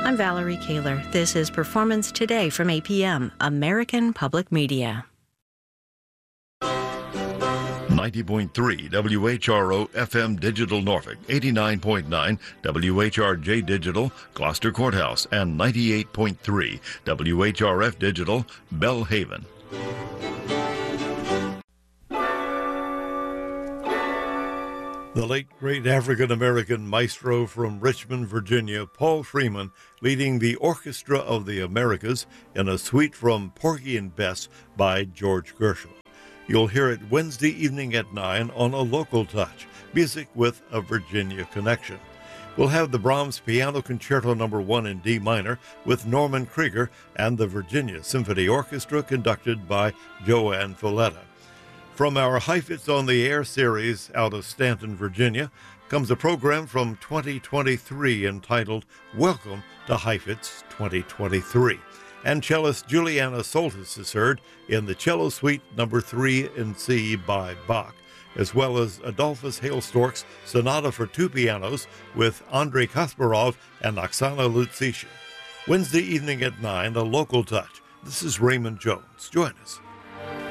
I'm Valerie Kaler. This is Performance Today from APM, American Public Media. 90.3 WHRO FM Digital Norfolk, 89.9 WHRJ Digital Gloucester Courthouse, and 98.3 WHRF Digital Belhaven. The late great African-American maestro from Richmond, Virginia, Paul Freeman, leading the Orchestra of the Americas in a suite from Porgy and Bess by George Gershwin. You'll hear it Wednesday evening at 9 on A Local Touch, music with a Virginia connection. We'll have the Brahms Piano Concerto No. 1 in D minor with Norman Krieger and the Virginia Symphony Orchestra conducted by Joanne Folletta. From our Heifetz on the Air series out of Stanton, Virginia, comes a program from 2023 entitled Welcome to Heifetz 2023. And cellist Juliana Soltis is heard in the Cello Suite No. 3 in C by Bach, as well as Adolphus Hailstork's Sonata for Two Pianos with Andrei Kasparov and Oksana Lutsishin. Wednesday evening at 9, A Local Touch. This is Raymond Jones. Join us.